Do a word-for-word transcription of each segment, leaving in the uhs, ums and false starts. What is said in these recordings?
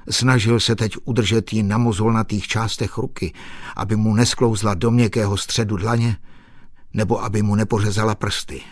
Snažil se teď udržet ji na mozolnatých částech ruky, aby mu nesklouzla do měkkého středu dlaně, nebo aby mu nepořezala prsty.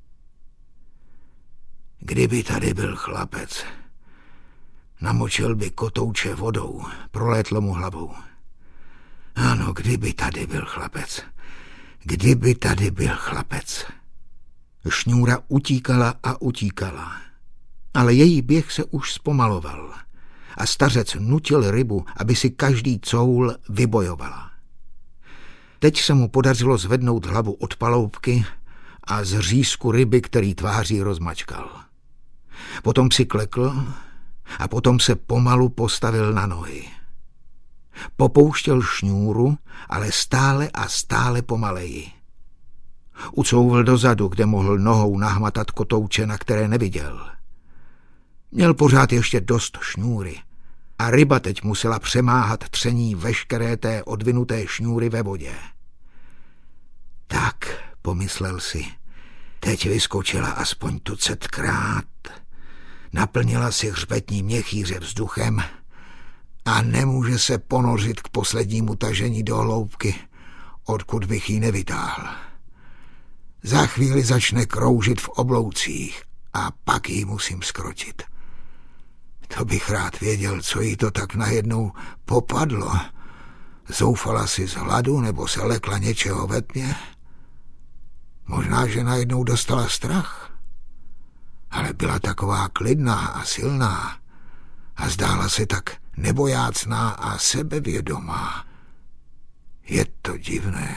Kdyby tady byl chlapec, namočil by kotouče vodou, prolétlo mu hlavou. Ano, kdyby tady byl chlapec, kdyby tady byl chlapec. Šňůra utíkala a utíkala, ale její běh se už zpomaloval a stařec nutil rybu, aby si každý coul vybojovala. Teď se mu podařilo zvednout hlavu od paloubky a z řízku ryby, který tváří rozmačkal. Potom si klekl a potom se pomalu postavil na nohy. Popouštěl šňůru, ale stále a stále pomaleji. Ucouvl dozadu, kde mohl nohou nahmatat kotouče, na které neviděl. Měl pořád ještě dost šňůry a ryba teď musela přemáhat tření veškeré té odvinuté šňůry ve vodě. Tak, pomyslel si, teď vyskočila aspoň tucetkrát, naplnila si hřbetní měchýře vzduchem a nemůže se ponořit k poslednímu tažení do hloubky, odkud bych ji nevytáhl. Za chvíli začne kroužit v obloucích a pak ji musím skrotit. To bych rád věděl, co jí to tak najednou popadlo. Zoufala si z hladu nebo se lekla něčeho ve tmě? Možná, že najednou dostala strach. Ale byla taková klidná a silná a zdála se tak nebojácná a sebevědomá. Je to divné.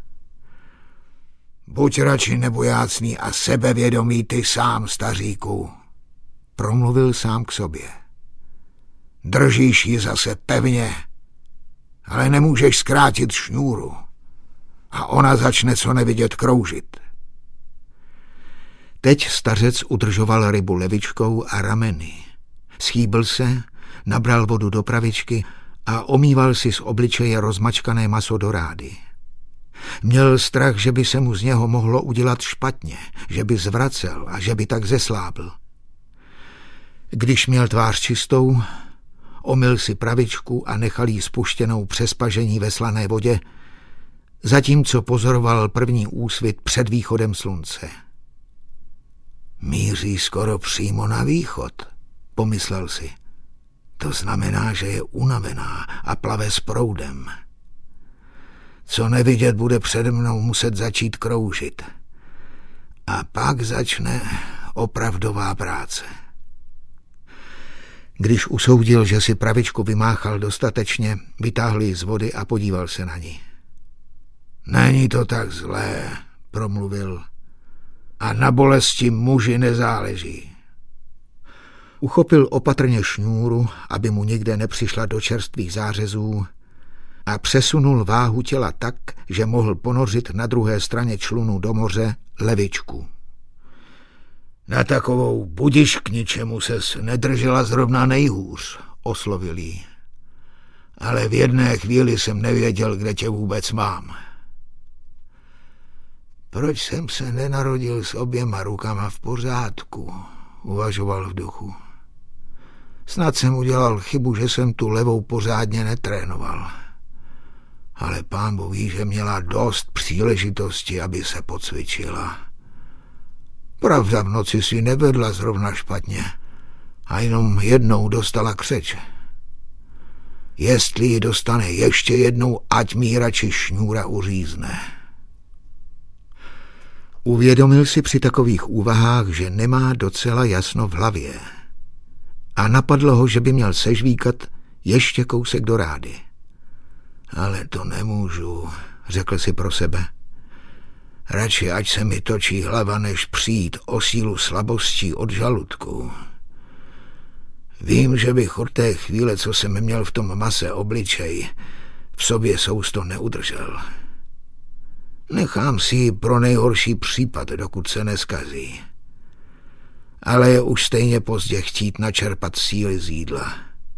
Buď radši nebojácný a sebevědomý ty sám, staříku, promluvil sám k sobě. Držíš ji zase pevně, ale nemůžeš zkrátit šňůru a ona začne co nevidět kroužit. Teď stařec udržoval rybu levičkou a rameny. Schýbl se, nabral vodu do pravičky a omýval si z obličeje rozmačkané maso do rády. Měl strach, že by se mu z něho mohlo udělat špatně, že by zvracel a že by tak zeslábl. Když měl tvář čistou, omyl si pravičku a nechal jí spuštěnou přes pažení ve slané vodě, zatímco pozoroval první úsvit před východem slunce. Míří skoro přímo na východ, pomyslel si. To znamená, že je unavená a plave s proudem. Co nevidět, bude přede mnou muset začít kroužit. A pak začne opravdová práce. Když usoudil, že si pravičku vymáchal dostatečně, vytáhl ji z vody a podíval se na ní. Není to tak zlé, promluvil. A na bolesti muži nezáleží. Uchopil opatrně šňůru, aby mu nikde nepřišla do čerstvých zářezů, a přesunul váhu těla tak, že mohl ponořit na druhé straně člunu do moře levičku. Na takovou budiš k ničemu ses nedržela zrovna nejhůř, oslovil jí. Ale v jedné chvíli jsem nevěděl, kde tě vůbec mám. Proč jsem se nenarodil s oběma rukama v pořádku, uvažoval v duchu. Snad jsem udělal chybu, že jsem tu levou pořádně netrénoval. Ale pánbůh ví, že měla dost příležitosti, aby se pocvičila. Pravda, v noci si nevedla zrovna špatně a jenom jednou dostala křeč. Jestli ji dostane ještě jednou, ať mi radši šňůra uřízne. Uvědomil si při takových úvahách, že nemá docela jasno v hlavě. A napadlo ho, že by měl sežvíkat ještě kousek do rády. Ale to nemůžu, řekl si pro sebe. Radši ať se mi točí hlava, než přijít o sílu slabostí od žaludku. Vím, že bych od té chvíle, co jsem měl v tom mase obličej, v sobě sousto neudržel. Nechám si ji pro nejhorší případ, dokud se neskazí. Ale je už stejně pozdě chtít načerpat síly z jídla.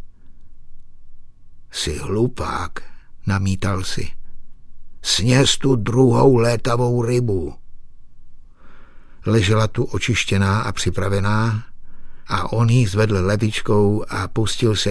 Jsi hlupák, namítal si. Sněz tu druhou létavou rybu. Ležela tu očištěná a připravená a on jí zvedl levičkou a pustil se